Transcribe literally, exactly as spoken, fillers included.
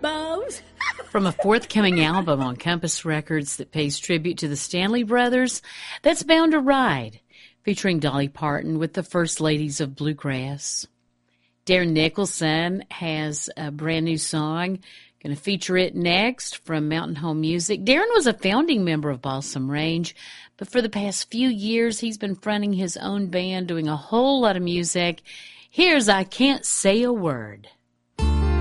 bones. From a forthcoming album on Compass Records that pays tribute to the Stanley Brothers, that's Bound to Ride, featuring Dolly Parton with the First Ladies of Bluegrass. Darren Nicholson has a brand new song. Going to feature it next from Mountain Home Music. Darren was a founding member of Balsam Range, but for the past few years, he's been fronting his own band, doing a whole lot of music. Here's I Can't Say a Word.